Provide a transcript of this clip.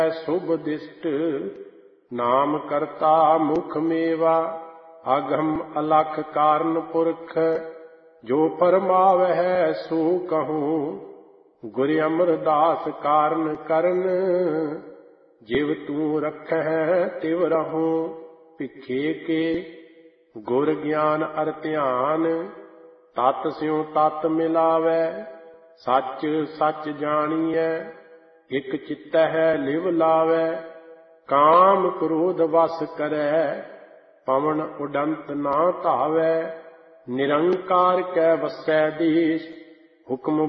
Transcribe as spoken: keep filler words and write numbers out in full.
शुभ दिष्ट नाम करता मुख मेवा अगम अलख कारण पुरख जो फरमाव है सो कहूँ गुर अमरदास कारण करन जिव तू रख है तिव रहूं भिखे के गुर ज्ञान अर ध्यान तत् स्यों तत् मिलावै सच सच जानिए एक चित्त है लिव लावै काम क्रोध वस करै पवन उडंत ना धावै निरंकार कै वसै देश हुक्म